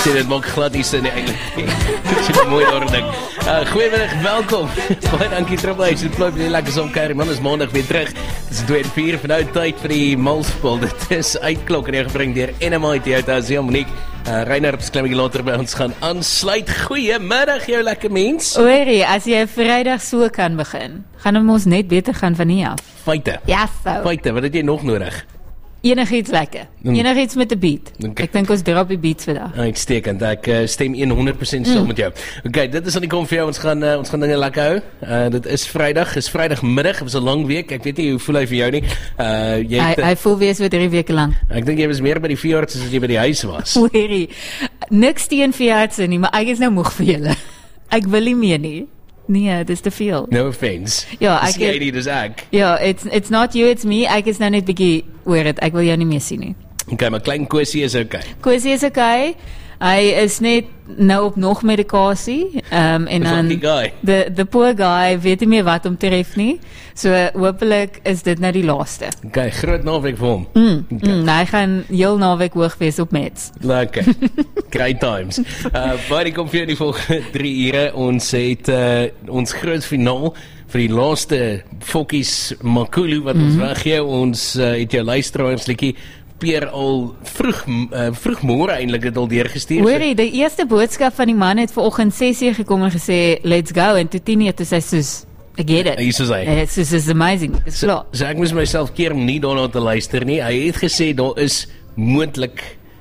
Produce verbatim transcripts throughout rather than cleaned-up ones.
sê dit maak glad nie sin eintlik. Dit is 'n mooi ording. Uh, Goeiemiddag, welkom. Baie dankie Triple H. Dit loop nie lekker so om kuier. Man is maandag weer terug. Dit is twee en vier van nou tyd vir die Malspul. Dit is uitklok en gebring deur N M I Toyota Asiel Monique. Uh, Reinhard Sklimmetjie later by ons gaan aansluit. Goeiemiddag jou lekker mens. Oerie, as jy Vrydag so kan begin, gaan hom ons net beter gaan van hier af. Feite. Ja, so. Feite, wat het jy nog nodig? Enigiets lekker. Enigiets met 'n beat. Okay. Ek dink ons drop die beats vandag. Uitstekend. Ek uh, stem honderd persent saam mm. met jou. Okay, dit is aan die kom vir jou. Ons gaan uh, ons gaan dinge lekker hou. Uh, dit is Vrydag, is Vrydagmiddag. Dit was 'n lang week. Ek weet nie hoe voel hy vir jou nie. Uh, jy hy, hy voel weer so drie weke lank. Ek dink jy was meer by die veearts as jy by die huis was. Oerie. Niks teen veeartse nie, maar ek is nou moeg vir julle. Ek wil nie meer nie. Nee, dis te veel. No offense. Ja, ek dis jy nie, dis ek. Ja, it's it's not you, it's me. Ek is nou net bietjie oor dit. Ek wil jou nie meer sien nie. Okay, maar klein Kosie is okay. Kosie is okay. Hy is net nou op nog medikasie. Ehm um, en dan die guy. the the poor guy weet nie meer wat om tref nie. So hopelik is dit nou die laaste. Okay, groot naweek vir hom. Mm, okay. mm, hy gaan heel naweek hoog wees op meds. Lekker. Great times. Uh baie kom vir die volgende drie ure. Ons het uh, ons groot finaal vir die laaste Fokkies Makulu wat mm-hmm. ons weggee. Ons uh, het jou luisteraars liedjie Peer al vroeg uh, vroegmôre eintlik het al deurgestuur. Hoorie, die eerste boodskap van die man het vanoggend ses uur gekom en gesê let's go en toe tien uur toe sê soos I get it. Hy sê hy. It's just is amazing. It's so, klaar. So ek moes myself keer om nie daarna te luister nie. Hy het gesê daar is moontlik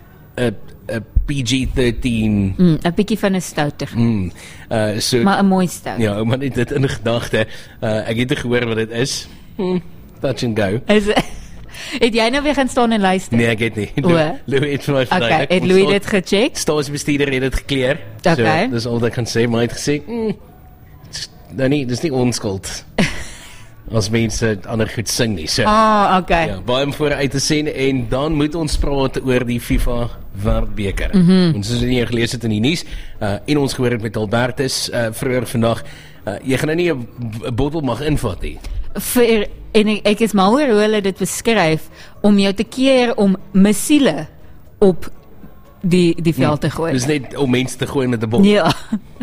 'n 'n P G thirteen. Mm, 'n bietjie van 'n stouter. Mm, uh, so, maar 'n mooi stout. Ja, maar net dit in gedagte. Uh, ek het gehoor wat dit is. Hmm, touch and go. Is het jy nou weer gaan staan en luister? Nee, ek het nie. Lou, Lou het vir my verduidelik. Okay, het Louis dit gecheck? Staatsbestuurder het dit gekleer. Okay. So, dis al wat ek kan sê, maar hy het gesê, mm, nou nie, dis nie onskuld. As mense ander goed sing nie. So, ah, okay. Ja, baie om vooruit te sien en dan moet ons praat oor die FIFA Wêreldbeker. Mm -hmm. Ons het nie gelees het in die nuus uh, en ons gehoor het met Albertus uh, vroeër vandag. Uh, jy gaan nou nie 'n bottel mag invat nie. Vir en ek, ek is mal oor hoe hulle dit beskryf om jou te keer om missiele op die die veld te gooi. Dis net om mense te gooi met 'n bom. Ja.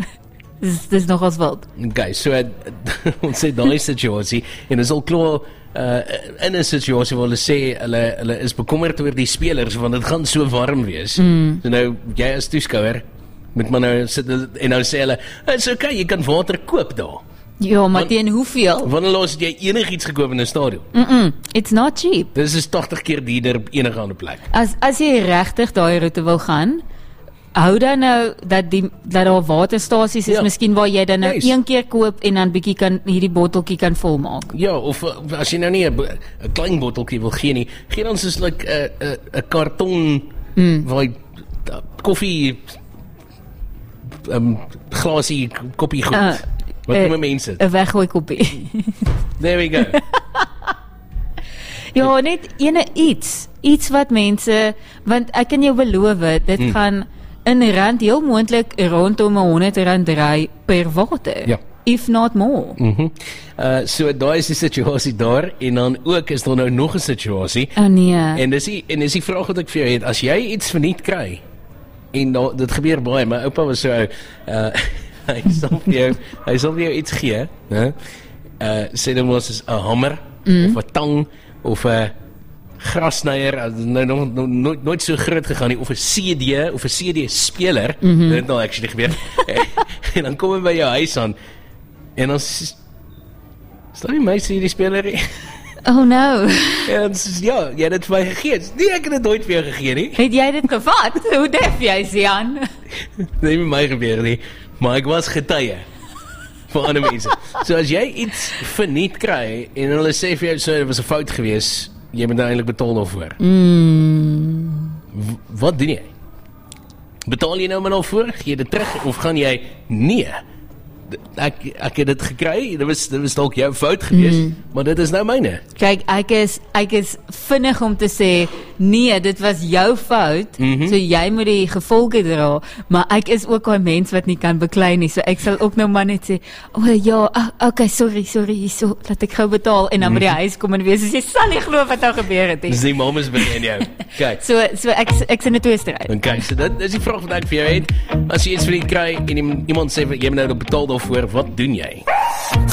Dis dis nogals wild. Okay, so uh, ons sê daai situasie en is al klaar uh, in 'n situasie waar hulle sê hulle hulle is bekommerd oor die spelers want dit gaan so warm wees. Mm. So nou jy as toeskouer moet maar nou sit en nou sê hulle it's okay, jy kan water koop daar. Ja, maar teen hoeveel? Wanneer laas het jy enigiets gekoop in 'n stadion? Mm -mm, it's not cheap. Dis is tagtig keer duurder op enige ander plek. As as jy regtig daai roete wil gaan, hou dan nou dat die dat daar waterstasies is, ja. Miskien waar jy dan nou yes. een keer koop en dan bietjie kan hierdie botteltjie kan volmaak. Ja, of as jy nou nie 'n klein botteltjie wil gee nie, gee dan soos 'n like, 'n 'n karton mm. waar jy koffie um, glasie koppie goed. Uh, Wat uh, noem mense? 'n weggooi koppie. There we go. Ja, net ene iets, iets wat mense, want ek kan jou beloof, dit mm. gaan in rand heel moontlik rondom honderd rand draai per water. Ja. If not more. Mhm. Uh so daai is die situasie daar en dan ook is daar nou nog 'n situasie. Oh nee. En dis die en dis die vraag wat ek vir jou het, as jy iets verniet kry en da, dit gebeur baie, my oupa was so uh hy sal vir jou hy sal vir jou iets gee, hè? Uh sê dan was is 'n hamer mm. of 'n tang of 'n grasnyer, nou nog no, no, nooit so groot gegaan nie, of 'n C D of 'n C D speler, mm -hmm. dit nou actually gebeur. En dan kom hy by jou huis aan en dan staan nie my C D speler nie. Oh no. En sê ja, jy het dit vir my gegee. Nee, ek het dit nooit vir jou gegee nie. Het jy dit gevat? Hoe def jy, Sian? Nee, met my gebeur nie, maar ek was getuie vir ander mense. So as jy iets verniet kry en hulle sê vir jou so dit was 'n fout gewees, jy moet nou eintlik betaal daarvoor. Mm. W- wat doen jy? Betaal jy nou maar al voor? Gee jy dit terug of gaan jy nee? Ek ek het dit gekry. Dit was dit was dalk jou fout gewees, mm. maar dit is nou myne. Kyk, ek is ek is vinnig om te sê nee, dit was jou fout, Mhm. so jy moet die gevolge dra, maar ek is ook 'n mens wat nie kan beklei nie, so ek sal ook nou maar net sê, o oh, ja, ah, okay, sorry, sorry, hierso, laat ek gou betaal, en dan by die huis kom en wees, jy sal nie glo wat nou gebeur het nie. Dis die moments binne jou. Okay. So, so ek, ek sien 'n tweestryd. Okay, so dit is die vraag wat ek vir jou het. As jy iets verniet kry en iemand sê jy moet nou betaal daarvoor, wat doen jy?